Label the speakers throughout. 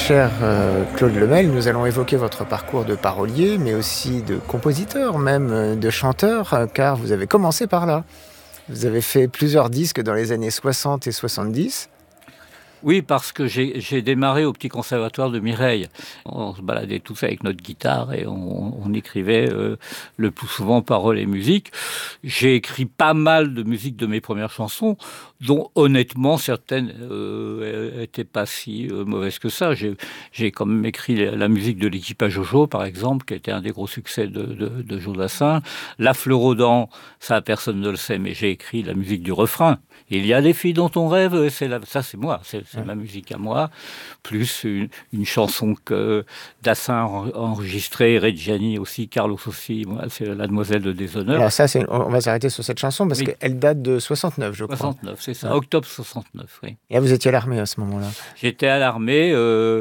Speaker 1: cher Claude Lemel, nous allons évoquer votre parcours de parolier, mais aussi de compositeur, même de chanteur, car vous avez commencé par là. Vous avez fait plusieurs disques dans les années 60 et 70.
Speaker 2: Oui, parce que j'ai démarré au petit conservatoire de Mireille. On se baladait tous avec notre guitare et on écrivait le plus souvent paroles et musique. J'ai écrit pas mal de musique de mes premières chansons, dont honnêtement certaines étaient pas si mauvaises que ça. J'ai quand même écrit la musique de l'équipage Jojo, par exemple, qui était un des gros succès de Jodassin. La fleur aux dents, ça personne ne le sait, mais j'ai écrit la musique du refrain. Il y a des filles dont on rêve, ça c'est moi, c'est ma musique à moi, plus une chanson que Dassin a enregistrée, Reggiani aussi, Carlos aussi, moi, c'est La Demoiselle de Déshonneur.
Speaker 1: Alors ça, on va s'arrêter sur cette chanson parce qu'elle date de 69, je crois.
Speaker 2: 69, c'est ça, octobre 69, oui.
Speaker 1: Et vous étiez à l'armée à ce moment-là?
Speaker 2: J'étais à l'armée,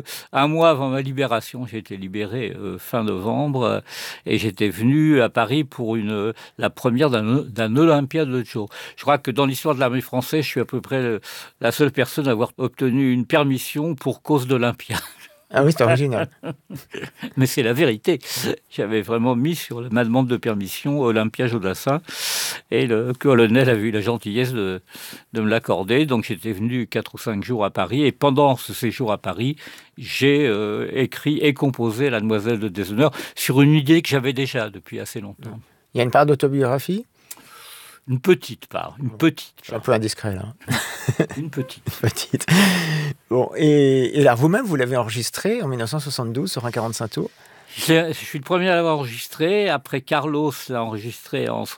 Speaker 2: un mois avant ma libération, j'ai été libéré fin novembre, et j'étais venu à Paris pour la première d'un Olympiade de Joe. Je crois que dans l'histoire de l'armée française, je suis à peu près la seule personne à avoir obtenu une permission pour cause d'Olympia.
Speaker 1: Ah oui, c'est original.
Speaker 2: Mais c'est la vérité. J'avais vraiment mis sur ma demande de permission Olympia Jodassin, et le colonel a eu la gentillesse de me l'accorder. Donc j'étais venu 4 ou 5 jours à Paris, et pendant ce séjour à Paris, j'ai écrit et composé La Demoiselle de Déshonneur sur une idée que j'avais déjà depuis assez longtemps.
Speaker 1: Il y a une part d'autobiographie?
Speaker 2: Une petite part.
Speaker 1: Je suis un peu indiscret, là.
Speaker 2: Une petite.
Speaker 1: Petite. Bon, et là, vous-même, vous l'avez enregistré en 1972 sur un 45 tours?
Speaker 2: Je suis le premier à l'avoir enregistré. Après, Carlos l'a enregistré en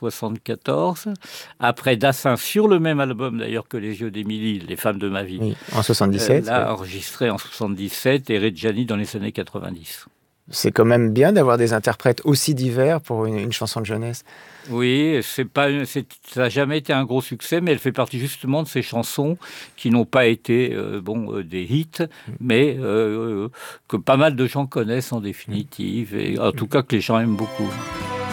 Speaker 2: 74. Après, Dassin, sur le même album d'ailleurs que Les yeux d'Émilie, Les femmes de ma vie.
Speaker 1: Oui, en 77.
Speaker 2: L'a enregistré en 77, et Reggiani dans les années 90.
Speaker 1: C'est quand même bien d'avoir des interprètes aussi divers pour une chanson de jeunesse.
Speaker 2: Oui, ça n'a jamais été un gros succès, mais elle fait partie justement de ces chansons qui n'ont pas été des hits, mais que pas mal de gens connaissent en définitive, et en tout cas que les gens aiment beaucoup.